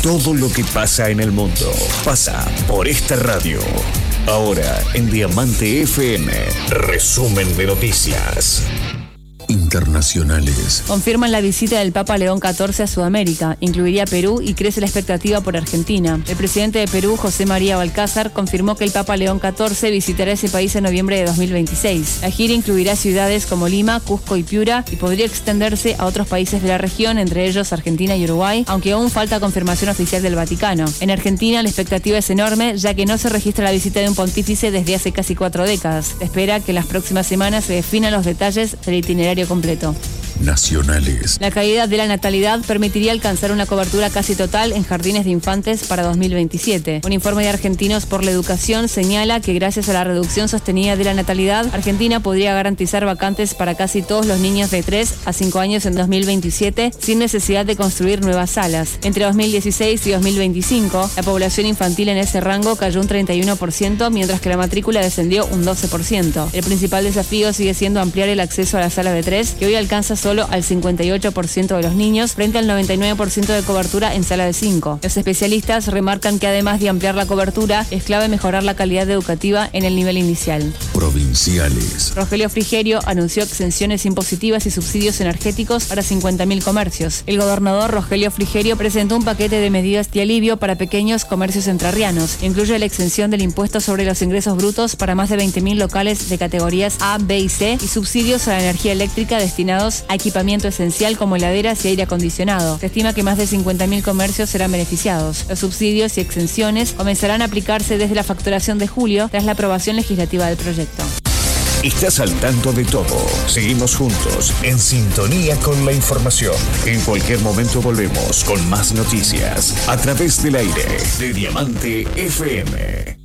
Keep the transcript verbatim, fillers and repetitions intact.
Todo lo que pasa en el mundo pasa por esta radio. Ahora en Diamante F M, resumen de noticias internacionales. Confirman la visita del Papa León catorce a Sudamérica. Incluiría Perú y crece la expectativa por Argentina. El presidente de Perú, José María Balcázar, confirmó que el Papa León catorce visitará ese país en noviembre de dos mil veintiséis. La gira incluirá ciudades como Lima, Cusco y Piura y podría extenderse a otros países de la región, entre ellos Argentina y Uruguay, aunque aún falta confirmación oficial del Vaticano. En Argentina la expectativa es enorme, ya que no se registra la visita de un pontífice desde hace casi cuatro décadas. Se espera que en las próximas semanas se definan los detalles del itinerario completo. Nacionales. La caída de la natalidad permitiría alcanzar una cobertura casi total en jardines de infantes para dos mil veintisiete. Un informe de Argentinos por la Educación señala que gracias a la reducción sostenida de la natalidad, Argentina podría garantizar vacantes para casi todos los niños de tres a cinco años en dos mil veintisiete sin necesidad de construir nuevas salas. Entre dos mil dieciséis y dos mil veinticinco, la población infantil en ese rango cayó un treinta y uno por ciento, mientras que la matrícula descendió un doce por ciento. El principal desafío sigue siendo ampliar el acceso a la sala de tres, que hoy alcanza solo al cincuenta y ocho por ciento de los niños frente al noventa y nueve por ciento de cobertura en sala de cinco. Los especialistas remarcan que además de ampliar la cobertura, es clave mejorar la calidad educativa en el nivel inicial. Provinciales. Rogelio Frigerio anunció exenciones impositivas y subsidios energéticos para cincuenta mil comercios. El gobernador Rogelio Frigerio presentó un paquete de medidas de alivio para pequeños comercios entrerrianos. Incluye la exención del impuesto sobre los ingresos brutos para más de veinte mil locales de categorías A, B y C y subsidios a la energía eléctrica destinados a equipamiento esencial como heladeras y aire acondicionado. Se estima que más de cincuenta mil comercios serán beneficiados. Los subsidios y exenciones comenzarán a aplicarse desde la facturación de julio tras la aprobación legislativa del proyecto. Estás al tanto de todo. Seguimos juntos, en sintonía con la información. En cualquier momento volvemos con más noticias a través del aire de Diamante F M.